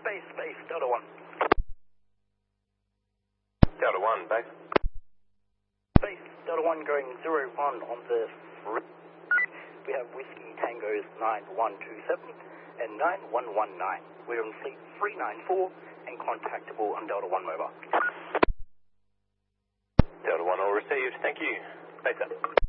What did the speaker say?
Base, Delta 1. Delta 1, base. Base, Delta 1 going 01 on the free. We have Whiskey Tangos 9127 and 9119. We're on fleet 394 and contactable on Delta 1 mobile. Delta 1 all received, thank you. Base up.